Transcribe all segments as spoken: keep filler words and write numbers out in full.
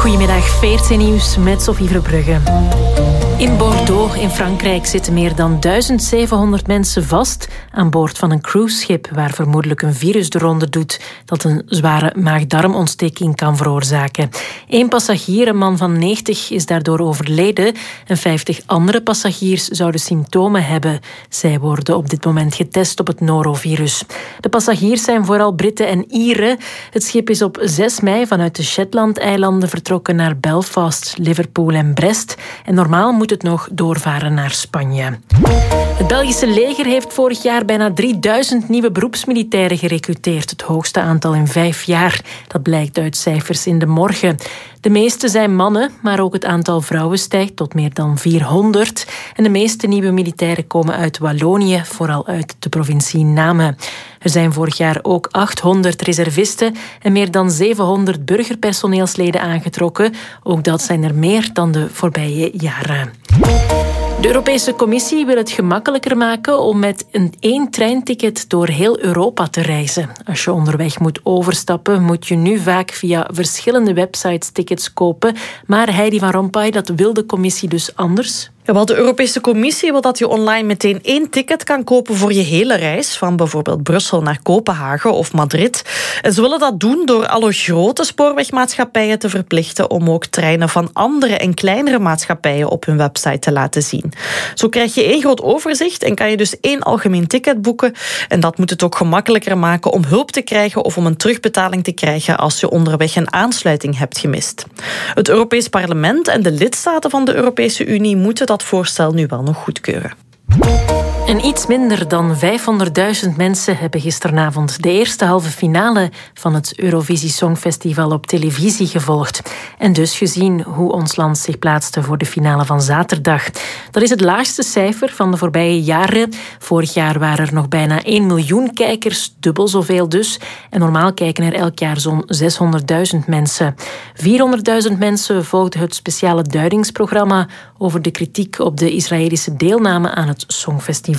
Goedemiddag, veertien nieuws met Sophie Verbrugge. In Bordeaux in Frankrijk zitten meer dan duizend zevenhonderd mensen vast aan boord van een cruiseschip waar vermoedelijk een virus de ronde doet dat een zware maag-darmontsteking kan veroorzaken. Eén passagier, een man van negentig, is daardoor overleden en vijftig andere passagiers zouden symptomen hebben. Zij worden op dit moment getest op het norovirus. De passagiers zijn vooral Britten en Ieren. Het schip is op zes mei vanuit de Shetland-eilanden vertrokken naar Belfast, Liverpool en Brest en normaal moet het nog doorvaren naar Spanje. Het Belgische leger heeft vorig jaar bijna drieduizend nieuwe beroepsmilitairen gerecruiteerd. Het hoogste aantal in vijf jaar. Dat blijkt uit cijfers in De Morgen. De meeste zijn mannen, maar ook het aantal vrouwen stijgt tot meer dan vierhonderd. En de meeste nieuwe militairen komen uit Wallonië, vooral uit de provincie Namen. Er zijn vorig jaar ook achthonderd reservisten en meer dan zevenhonderd burgerpersoneelsleden aangetrokken. Ook dat zijn er meer dan de voorbije jaren. De Europese Commissie wil het gemakkelijker maken om met een één treinticket door heel Europa te reizen. Als je onderweg moet overstappen, moet je nu vaak via verschillende websites tickets kopen. Maar Heidi van Rompuy, dat wil de Commissie dus anders. Ja, wel, de Europese Commissie wil dat je online meteen één ticket kan kopen voor je hele reis, van bijvoorbeeld Brussel naar Kopenhagen of Madrid. En ze willen dat doen door alle grote spoorwegmaatschappijen te verplichten om ook treinen van andere en kleinere maatschappijen op hun website te laten zien. Zo krijg je één groot overzicht en kan je dus één algemeen ticket boeken. En dat moet het ook gemakkelijker maken om hulp te krijgen of om een terugbetaling te krijgen als je onderweg een aansluiting hebt gemist. Het Europees Parlement en de lidstaten van de Europese Unie moeten dat voorstel nu wel nog goedkeuren. En iets minder dan vijfhonderdduizend mensen hebben gisteravond de eerste halve finale van het Eurovisie Songfestival op televisie gevolgd. En dus gezien hoe ons land zich plaatste voor de finale van zaterdag. Dat is het laagste cijfer van de voorbije jaren. Vorig jaar waren er nog bijna één miljoen kijkers, dubbel zoveel dus. En normaal kijken er elk jaar zo'n zeshonderdduizend mensen. vierhonderdduizend mensen volgden het speciale duidingsprogramma over de kritiek op de Israëlische deelname aan het Songfestival.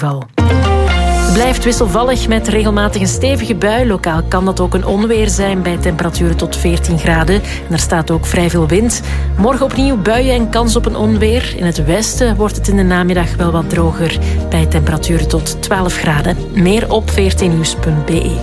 Het blijft wisselvallig met regelmatig een stevige bui. Lokaal kan dat ook een onweer zijn bij temperaturen tot veertien graden. En er staat ook vrij veel wind. Morgen opnieuw buien en kans op een onweer. In het westen wordt het in de namiddag wel wat droger bij temperaturen tot twaalf graden. Meer op veertien nieuws punt b e.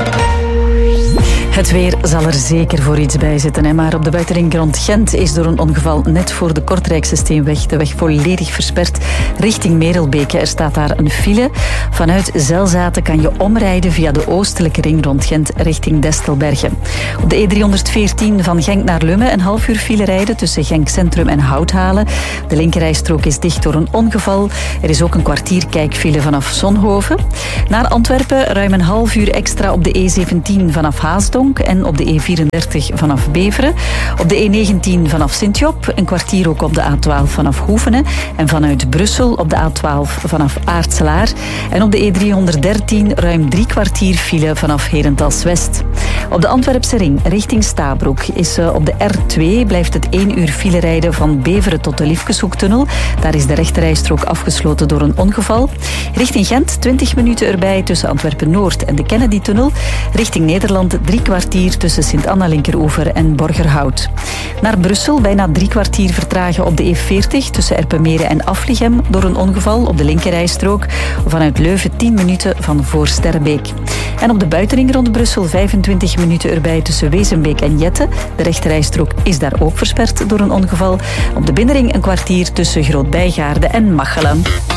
Het weer zal er zeker voor iets bij zitten. Hè? Maar op de buitenring rond Gent is door een ongeval net voor de Kortrijkse Steenweg de weg volledig versperd richting Merelbeke. Er staat daar een file. Vanuit Zelzaten kan je omrijden via de oostelijke ring rond Gent richting Destelbergen. Op de E driehonderdveertien van Genk naar Lummen een half uur file rijden tussen Genk Centrum en Houthalen. De linkerrijstrook is dicht door een ongeval. Er is ook een kwartier kijkfile vanaf Zonhoven. Naar Antwerpen ruim een half uur extra op de E zeventien vanaf Haasdonk. En op de E vierendertig vanaf Beveren. Op de E negentien vanaf Sint-Job. Een kwartier ook op de A twaalf vanaf Hoevenen. En vanuit Brussel op de A twaalf vanaf Aartselaar. En op de E driehonderddertien ruim drie kwartier file vanaf Herentals-West. Op de Antwerpse ring richting Stabroek is op de R twee blijft het één uur file rijden van Beveren tot de Liefkeshoektunnel. Daar is de rechterrijstrook afgesloten door een ongeval. Richting Gent twintig minuten erbij tussen Antwerpen-Noord en de Kennedy-tunnel. Richting Nederland drie kwartier tussen Sint-Anna-Linkeroever en Borgerhout. Naar Brussel bijna drie kwartier vertragen op de E veertig tussen Erpenmeren en Aflichem door een ongeval op de linkerrijstrook. Vanuit Leuven tien minuten van voor Sterrebeek. En op de buitenring rond Brussel vijfentwintig minuten erbij tussen Wezenbeek en Jette. De rechterrijstrook is daar ook versperd door een ongeval. Op de binnenring een kwartier tussen Groot-Bijgaarde en Machelen.